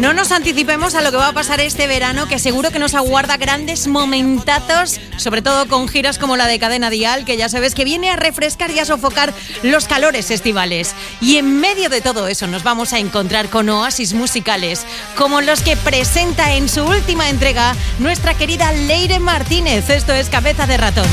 No nos anticipemos a lo que va a pasar este verano, que seguro que nos aguarda grandes momentazos, sobre todo con giras como la de Cadena Dial, que ya sabes que viene a refrescar y a sofocar los calores estivales. Y en medio de todo eso nos vamos a encontrar con oasis musicales, como los que presenta en su última entrega nuestra querida Leire Martínez. Esto es Cabeza de Ratón.